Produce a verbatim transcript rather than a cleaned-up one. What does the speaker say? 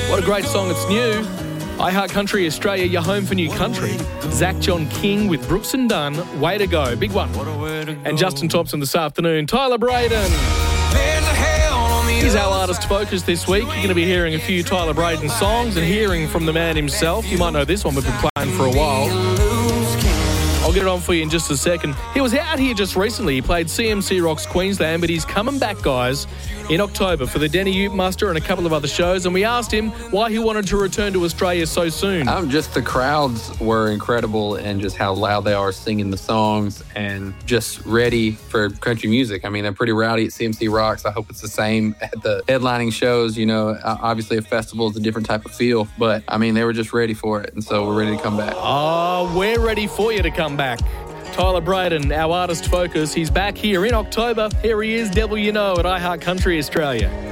What a great song, it's new. iHeart Country Australia, your home for new country. Zach John King with Brooks and Dunn, Way to Go, big one. And Justin Thompson this afternoon, Tyler Braden. He's our artist focus this week. You're going to be hearing a few Tyler Braden songs and hearing from the man himself. You might know this one, we've been playing for a while. I'll get it on for you in just a second. He was out here just recently. He played C M C Rocks Queensland, but he's coming back, guys, in October for the Denny Ute Muster and a couple of other shows. And we asked him why he wanted to return to Australia so soon. Um, just the crowds were incredible and just how loud they are singing the songs and just ready for country music. I mean, they're pretty rowdy at C M C Rocks. I hope it's the same at the headlining shows. You know, obviously a festival is a different type of feel, but I mean, they were just ready for it. And so we're ready to come back. Oh, we're ready for you to come back. Tyler Braden, our artist focus, he's back here in October. Here he is, Devil You Know, at iHeart Country Australia.